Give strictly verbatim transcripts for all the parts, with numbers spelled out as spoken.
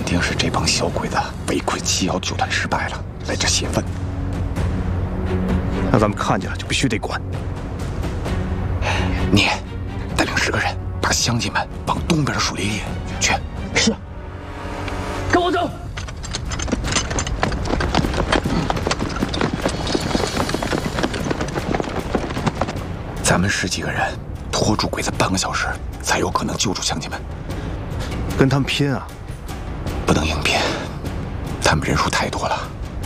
定是这帮小鬼子围困七幺九团失败了，来这泄愤。 那咱们看见了就必须得管。 你带领十个人，把乡亲们往东边的树林里去。 是。跟我走。 咱们十几个人拖住鬼子半个小时，才有可能救出乡亲们。 跟他们拼啊！ 不能硬拼，他们人数太多了。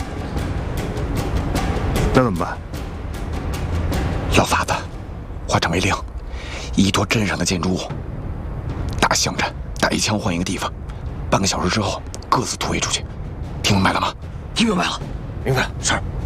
那怎么办？ 老法子，化整为零，依托镇上的建筑物，大乡镇打一枪换一个地方，半个小时之后各自突围出去，听明白了吗？ 听明白了。 明白。是。